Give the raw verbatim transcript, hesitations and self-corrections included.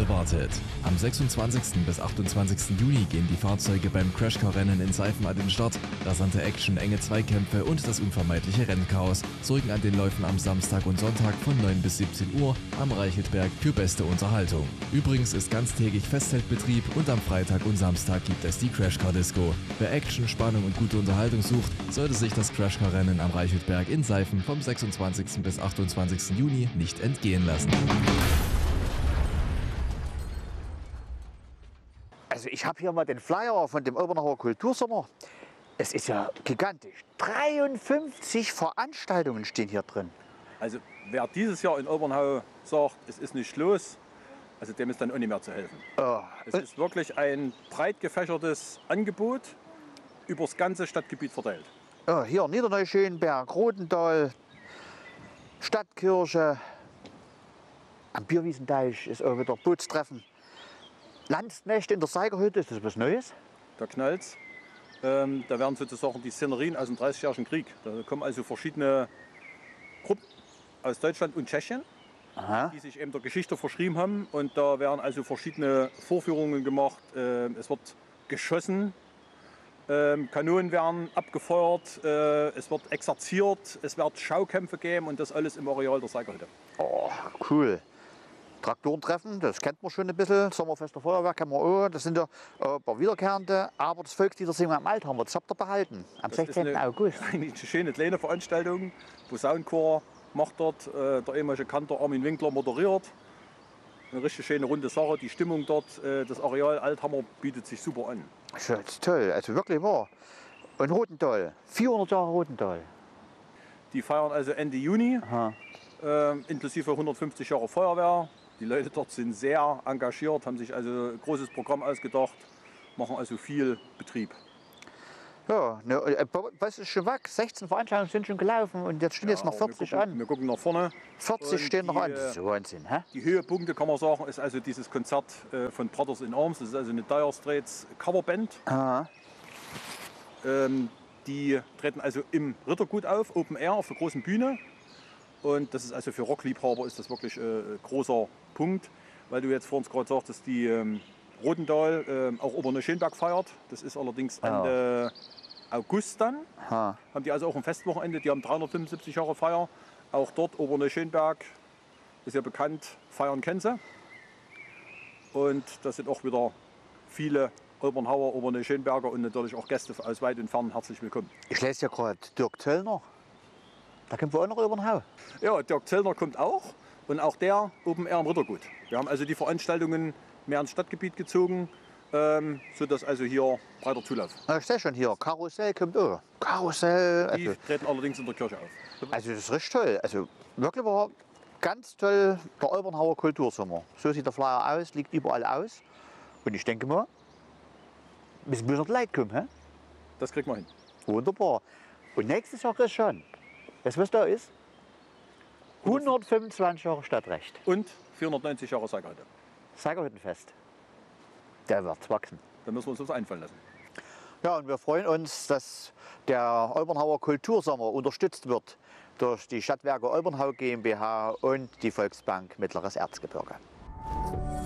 Spektakel wartet. Am sechsundzwanzigsten bis achtundzwanzigsten Juni gehen die Fahrzeuge beim Crashcar-Rennen in Seifen an den Start. Rasante Action, enge Zweikämpfe und das unvermeidliche Rennchaos sorgen an den Läufen am Samstag und Sonntag von neun bis siebzehn Uhr am Reicheltberg für beste Unterhaltung. Übrigens ist ganztägig Festzeltbetrieb und am Freitag und Samstag gibt es die Crashcar-Disco. Wer Action, Spannung und gute Unterhaltung sucht, sollte sich das Crashcar-Rennen am Reicheltberg in Seifen vom sechsundzwanzigsten bis achtundzwanzigsten Juni nicht entgehen lassen. Also ich habe hier mal den Flyer von dem Olbernauer Kultursommer. Es ist ja gigantisch. dreiundfünfzig Veranstaltungen stehen hier drin. Also wer dieses Jahr in Olbernau sagt, es ist nicht los, also dem ist dann auch nicht mehr zu helfen. Oh. Es ist wirklich ein breit gefächertes Angebot über das ganze Stadtgebiet verteilt. Oh, hier Niederneuschönberg, Rodental, Stadtkirche, am Bierwiesenteich ist auch wieder Bootstreffen. Landsknecht in der Seigerhütte, ist das was Neues? Da knallt's. Ähm, da werden sozusagen die Szenerien aus dem dreißigjährigen Krieg. Da kommen also verschiedene Gruppen aus Deutschland und Tschechien, Aha. die sich eben der Geschichte verschrieben haben. Und da werden also verschiedene Vorführungen gemacht. Ähm, es wird geschossen, ähm, Kanonen werden abgefeuert, äh, es wird exerziert, es wird Schaukämpfe geben und das alles im Areal der Seigerhütte. Oh, cool. Traktorentreffen, das kennt man schon ein bisschen. Sommerfester Feuerwerk kennen wir auch. Das sind ja äh, ein paar Wiederkehrende. Aber das Volksliedersingen am Alt haben wir, das habt ihr behalten. Am Das sechzehnten ist eine, August. eine schöne kleine Veranstaltung. Posaunenchor macht dort, äh, der ehemalige Kantor Armin Winkler moderiert. Eine richtig schöne runde Sache. Die Stimmung dort, äh, das Areal Althammer bietet sich super an. Das ist toll, also wirklich wahr. Und Rodental, vierhundert Jahre Rodental. Die feiern also Ende Juni, äh, inklusive hundertfünfzig Jahre Feuerwehr. Die Leute dort sind sehr engagiert, haben sich also ein großes Programm ausgedacht, machen also viel Betrieb. Ja, ne, was ist schon weg? sechzehn Veranstaltungen sind schon gelaufen und jetzt stehen Ja, jetzt noch vierzig wir gucken, an. Wir gucken nach vorne. vierzig Und stehen noch die, an. Das ist Wahnsinn, hä? Die Höhepunkte, kann man sagen, ist also dieses Konzert äh, von Brothers in Arms. Das ist also eine Dire Straits Coverband. Aha. Ähm, die treten also im Rittergut auf, Open Air auf der großen Bühne. Und das ist also für Rockliebhaber ist das wirklich äh, großer Punkt, weil du jetzt vor uns gerade sagtest, die ähm, Rodental äh, auch Oberneuschönberg feiert. Das ist allerdings Ende ja. August dann. Aha. Haben die also auch ein Festwochenende, die haben dreihundertfünfundsiebzig Jahre Feier. Auch dort Oberneuschönberg ist ja bekannt, feiern kennen sie. Und das sind auch wieder viele Olbernhauer, Oberneuschönberger und natürlich auch Gäste aus weit und fern herzlich willkommen. Ich lese ja gerade Dirk Zöllner. Da kommt wohl auch noch über den Hau. Ja, Dirk Zöllner kommt auch und auch der Open Air im Rittergut. Wir haben also die Veranstaltungen mehr ins Stadtgebiet gezogen, ähm, sodass also hier breiter Zulauf. Ja, ich sehe schon hier, Karussell kommt auch. Karussell. Die Also, treten allerdings in der Kirche auf. also das ist richtig toll. Also wirklich war ganz toll der Olbernauer Kultursommer. So sieht der Flyer aus, liegt überall aus. Und ich denke mal, müssen bloß noch die Leute kommen. He? Das kriegt man hin. Wunderbar. Und nächstes Jahr ist schon. Weißt du, was da ist? hundertfünfundzwanzig Jahre Stadtrecht. Und vierhundertneunzig Jahre Seigerhütte. Seigerhüttenfest. Der wird wachsen. Da müssen wir uns das einfallen lassen. Ja, und wir freuen uns, dass der Olbernauer Kultursommer unterstützt wird durch die Stadtwerke Olbernhau GmbH und die Volksbank Mittleres Erzgebirge.